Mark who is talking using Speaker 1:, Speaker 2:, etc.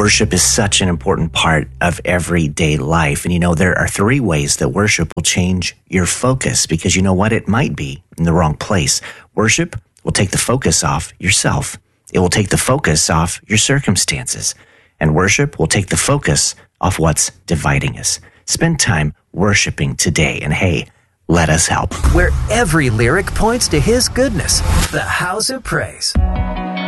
Speaker 1: worship is such an important part of everyday life. And you know, there are three ways that worship will change your focus, because you know what? It might be in the wrong place. Worship will take the focus off yourself. It will take the focus off your circumstances. And worship will take the focus off what's dividing us. Spend time worshiping today. And hey, let us help.
Speaker 2: Where every lyric points to His goodness. The House of Praise.